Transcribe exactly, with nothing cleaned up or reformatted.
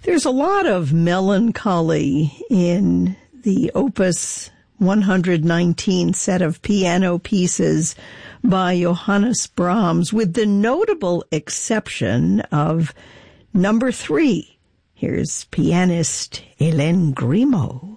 There's a lot of melancholy in the Opus one hundred nineteen set of piano pieces by Johannes Brahms, with the notable exception of number three. Here's pianist Hélène Grimaud.